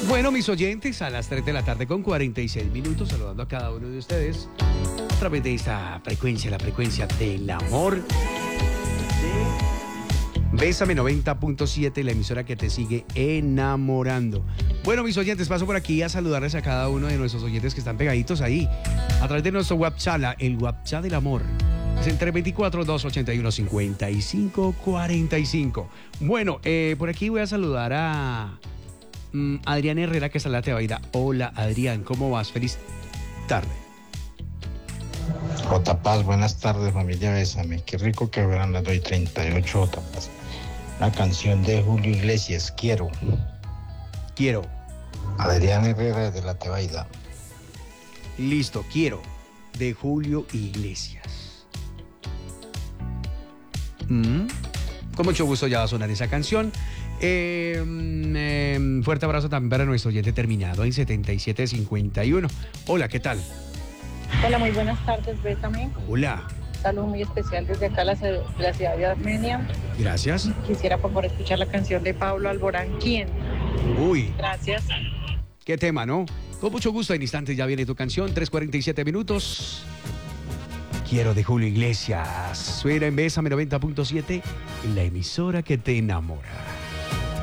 Bueno, mis oyentes, a las 3 de la tarde con 46 minutos, saludando a cada uno de ustedes a través de esta frecuencia, la frecuencia del amor. Bésame 90.7, la emisora que te sigue enamorando. Bueno, mis oyentes, paso por aquí a saludarles a cada uno de nuestros oyentes que están pegaditos ahí a través de nuestro WhatsApp, el WhatsApp del amor. Es el 324-281-5545. Bueno, por aquí voy a saludar a Adrián Herrera, que está en la Tebaida. Hola, Adrián, ¿cómo vas? Feliz tarde. J. Paz, buenas tardes, familia Bésame. Qué rico que verán las doy 38, J. Paz. Una canción de Julio Iglesias, Quiero. Adrián Herrera de la Tebaida. Listo, Quiero, de Julio Iglesias. Con mucho gusto ya va a sonar esa canción. Fuerte abrazo también para nuestro oyente terminado en 7751. Hola, ¿qué tal? Hola, muy buenas tardes, Bésame. Hola. Saludo muy especial desde acá, la ciudad de Armenia. Gracias. Quisiera, por favor, escuchar la canción de Pablo Alborán, ¿Quién? Uy. Gracias. Qué tema, ¿no? Con mucho gusto, en instantes ya viene tu canción, 3:47 minutos. Quiero, de Julio Iglesias. Suena en Bésame 90.7, la emisora que te enamora.